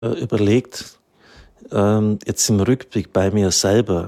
überlegt, jetzt im Rückblick bei mir selber,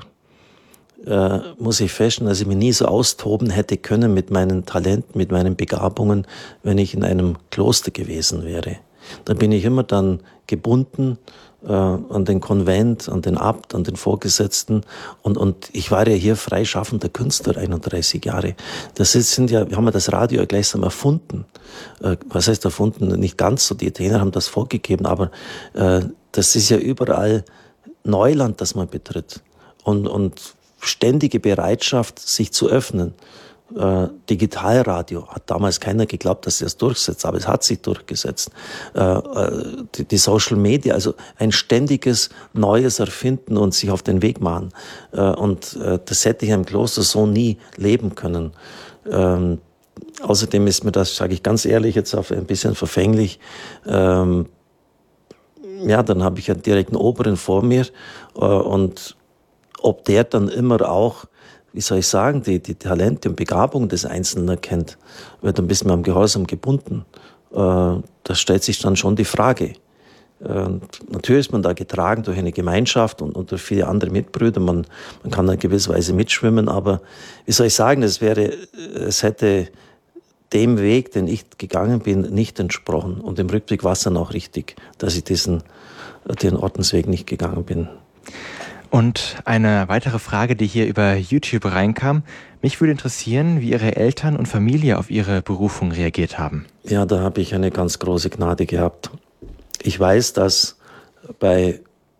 muss ich feststellen, dass ich mich nie so austoben hätte können mit meinen Talenten, mit meinen Begabungen, wenn ich in einem Kloster gewesen wäre. Da bin ich immer dann gebunden an den Konvent, an den Abt, an den Vorgesetzten und ich war ja hier freischaffender Künstler 31 Jahre. Wir haben ja das Radio ja gleichsam erfunden. Was heißt erfunden? Nicht ganz so, die Italiener haben das vorgegeben, aber das ist ja überall Neuland, das man betritt und ständige Bereitschaft, sich zu öffnen. Digitalradio hat damals keiner geglaubt, dass sie das durchsetzt, aber es hat sich durchgesetzt. Die Social Media, also ein ständiges Neues erfinden und sich auf den Weg machen. Das hätte ich im Kloster so nie leben können. Außerdem ist mir das, sage ich ganz ehrlich, jetzt auf ein bisschen verfänglich. Dann habe ich einen direkten Oberen vor mir und ob der dann immer auch, wie soll ich sagen, die Talente und Begabungen des Einzelnen erkennt, wird ein bisschen am Gehorsam gebunden. Da stellt sich dann schon die Frage. Natürlich ist man da getragen durch eine Gemeinschaft und durch viele andere Mitbrüder. Man kann in gewisser Weise mitschwimmen, aber wie soll ich sagen, es hätte dem Weg, den ich gegangen bin, nicht entsprochen. Und im Rückblick war es dann auch richtig, dass ich den Ordensweg nicht gegangen bin. Und eine weitere Frage, die hier über YouTube reinkam. Mich würde interessieren, wie Ihre Eltern und Familie auf Ihre Berufung reagiert haben. Ja, da habe ich eine ganz große Gnade gehabt. Ich weiß, dass bei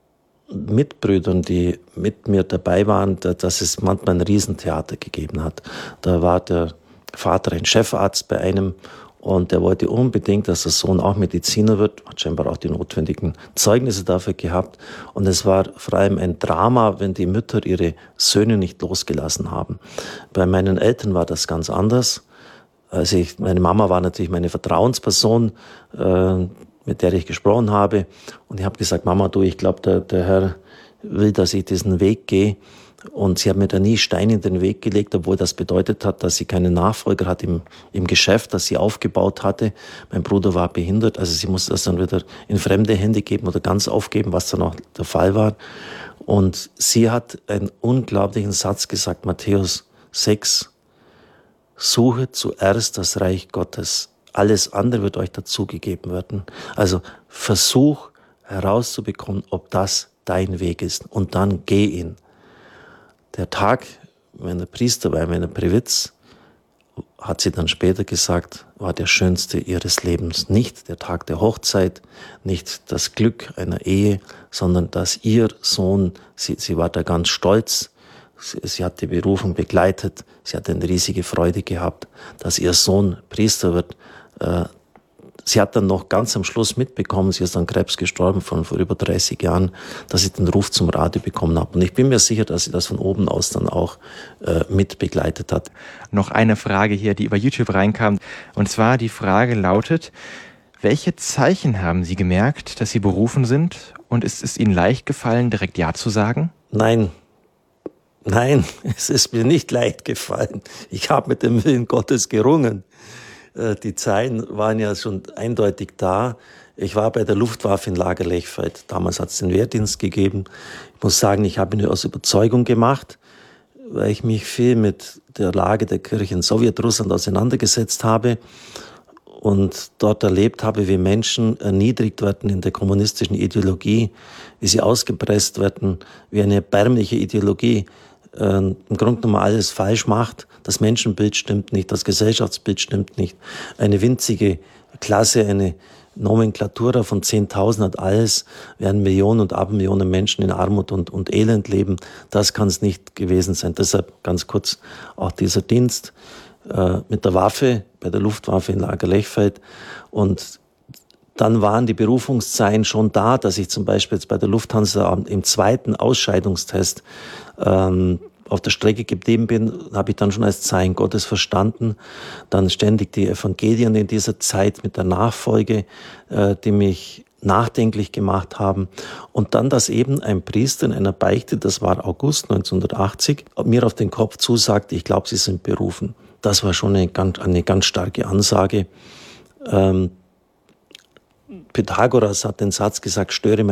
Mitbrüdern, die mit mir dabei waren, dass es manchmal ein Riesentheater gegeben hat. Da war der Vater ein Chefarzt bei einem und der wollte unbedingt, dass der Sohn auch Mediziner wird, hat scheinbar auch die notwendigen Zeugnisse dafür gehabt. Und es war vor allem ein Drama, wenn die Mütter ihre Söhne nicht losgelassen haben. Bei meinen Eltern war das ganz anders. Meine Mama war natürlich meine Vertrauensperson, mit der ich gesprochen habe. Und ich habe gesagt, Mama, ich glaube, der Herr will, dass ich diesen Weg gehe. Und sie hat mir da nie Steine in den Weg gelegt, obwohl das bedeutet hat, dass sie keinen Nachfolger hat im Geschäft, das sie aufgebaut hatte. Mein Bruder war behindert, also sie musste das dann wieder in fremde Hände geben oder ganz aufgeben, was dann auch der Fall war. Und sie hat einen unglaublichen Satz gesagt, Matthäus 6, suche zuerst das Reich Gottes, alles andere wird euch dazugegeben werden. Also versuch herauszubekommen, ob das dein Weg ist und dann geh ihn. Der Tag, wenn der Priester war, wenn der Previtz, hat sie dann später gesagt, war der schönste ihres Lebens. Nicht der Tag der Hochzeit, nicht das Glück einer Ehe, sondern dass ihr Sohn, sie war da ganz stolz, sie hat die Berufung begleitet, sie hat eine riesige Freude gehabt, dass ihr Sohn Priester wird. Sie hat dann noch ganz am Schluss mitbekommen, sie ist an Krebs gestorben vor über 30 Jahren, dass ich den Ruf zum Radio bekommen habe. Und ich bin mir sicher, dass sie das von oben aus dann auch mit begleitet hat. Noch eine Frage hier, die über YouTube reinkam. Und zwar die Frage lautet, welche Zeichen haben Sie gemerkt, dass Sie berufen sind? Und ist es Ihnen leicht gefallen, direkt Ja zu sagen? Nein, es ist mir nicht leicht gefallen. Ich habe mit dem Willen Gottes gerungen. Die Zeichen waren ja schon eindeutig da. Ich war bei der Luftwaffe in Lager Lechfeld. Damals hat es den Wehrdienst gegeben. Ich muss sagen, ich habe ihn aus Überzeugung gemacht, weil ich mich viel mit der Lage der Kirche in Sowjetrussland auseinandergesetzt habe und dort erlebt habe, wie Menschen erniedrigt werden in der kommunistischen Ideologie, wie sie ausgepresst werden, wie eine erbärmliche Ideologie im Grunde genommen alles falsch macht. Das Menschenbild stimmt nicht, das Gesellschaftsbild stimmt nicht. Eine winzige Klasse, eine Nomenklatura von 10.000 hat alles, während Millionen und Abermillionen Menschen in Armut und Elend leben. Das kann es nicht gewesen sein. Deshalb ganz kurz auch dieser Dienst mit der Waffe, bei der Luftwaffe in Lager Lechfeld. Und dann waren die Berufungszeichen schon da, dass ich zum Beispiel jetzt bei der Lufthansa im zweiten Ausscheidungstest auf der Strecke geblieben bin, habe ich dann schon als Zeichen Gottes verstanden. Dann ständig die Evangelien in dieser Zeit mit der Nachfolge, die mich nachdenklich gemacht haben. Und dann, dass eben ein Priester in einer Beichte, das war August 1980, mir auf den Kopf zusagte, ich glaube, Sie sind berufen. Das war schon eine ganz starke Ansage. Pythagoras hat den Satz gesagt, störe